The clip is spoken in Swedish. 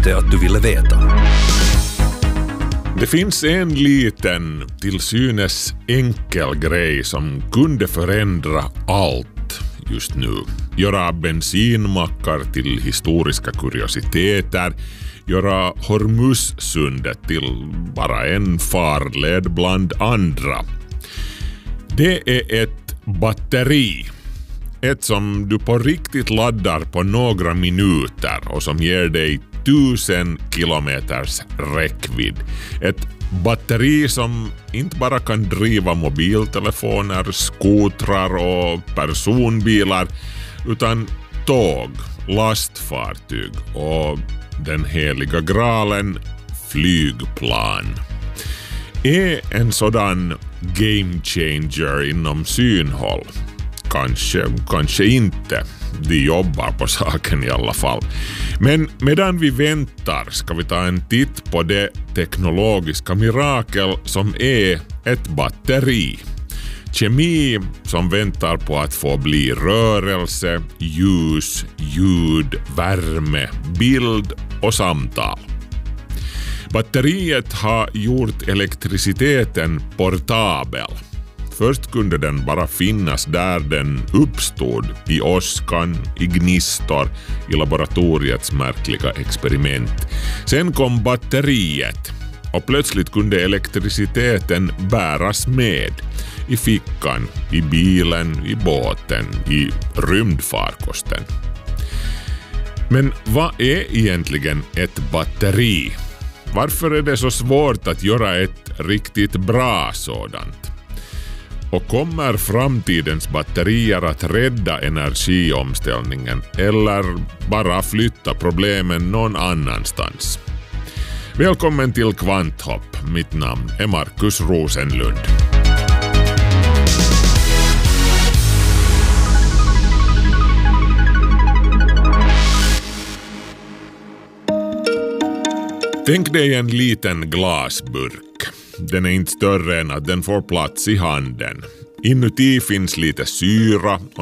visste att du ville veta. Det finns en liten, till synes enkel grej som kunde förändra allt just nu. Göra bensinmackar till historiska kuriositeter, göra Hormuzsundet till bara en farled bland andra. Det är ett batteri. Ett som du på riktigt laddar på några minuter och som ger dig 1000 kilometers räckvidd. Ett batteri som inte bara kan driva mobiltelefoner, skotrar och personbilar utan tåg, lastfartyg och den heliga graalen flygplan. Är en sådan game changer inom synhåll? Kanske inte. De jobbar på saken i alla fall. Men medan vi väntar ska vi ta en titt på det teknologiska mirakel som är ett batteri. Kemi som väntar på att få bli rörelse, ljus, ljud, värme, bild och samtal. Batteriet har gjort elektriciteten portabel. Först kunde den bara finnas där den uppstod, i åskan, i gnistor, i laboratoriets märkliga experiment. Sen kom batteriet och plötsligt kunde elektriciteten bäras med. I fickan, i bilen, i båten, i rymdfarkosten. Men vad är egentligen ett batteri? Varför är det så svårt att göra ett riktigt bra sådant? Och kommer framtidens batterier att rädda energiomställningen eller bara flytta problemen någon annanstans? Välkommen till Kvanthopp. Mitt namn är Markus Rosenlund. Tänk dig en liten glasburk. Den är inte större än att den får plats i handen. Inuti finns lite syra